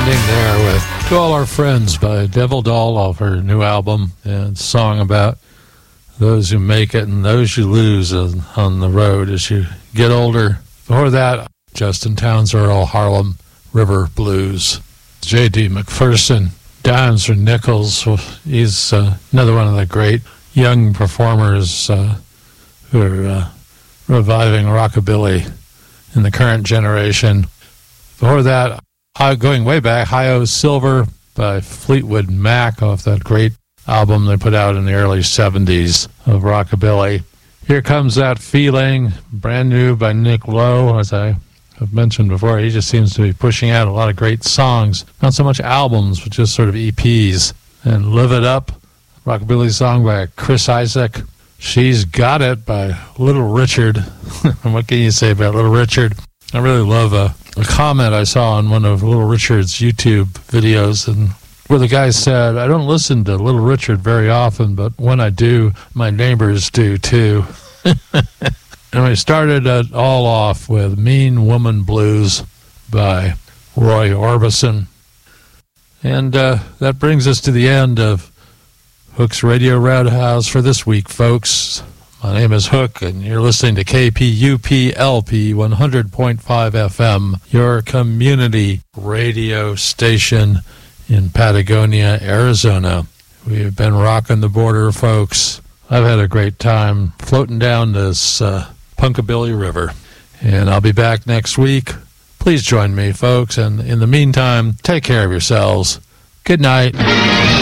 Ending there with To All Our Friends by Devil Doll off her new album, and a song about those who make it and those you lose on the road as you get older. Before that, Justin Townes Earl, Harlem River Blues. J.D. McPherson, Dimes for Nickels. He's another one of the great young performers who are reviving rockabilly in the current generation. Before that, going way back, Hi-Yo Silver by Fleetwood Mac off that great album they put out in the early 70s of rockabilly. Here Comes That Feeling, brand new by Nick Lowe. As I have mentioned before, he just seems to be pushing out a lot of great songs. Not so much albums, but just sort of EPs. And Live It Up, rockabilly song by Chris Isaak. She's Got It by Little Richard. What can you say about Little Richard? I really love a comment I saw on one of Little Richard's YouTube videos, and where the guy said, I don't listen to Little Richard very often, but when I do, my neighbors do too. And we started it all off with Mean Woman Blues by Roy Orbison. And that brings us to the end of Hook's Radio Roadhouse for this week, folks. My name is Hook, and you're listening to KPUP-LP 100.5 FM, your community radio station in Patagonia, Arizona. We've been rocking the border, folks. I've had a great time floating down this Punkabilly River, and I'll be back next week. Please join me, folks, and in the meantime, take care of yourselves. Good night.